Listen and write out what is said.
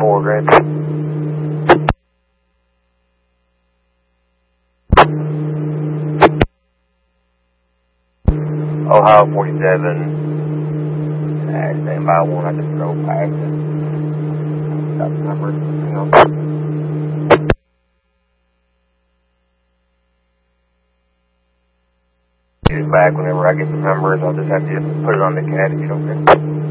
4 Grand. Ohio 47. Stand by 1, I just drove past it. Got the numbers. Hang on. Get it back whenever I get the numbers. I'll just have to put it on the CAD if you don't get it.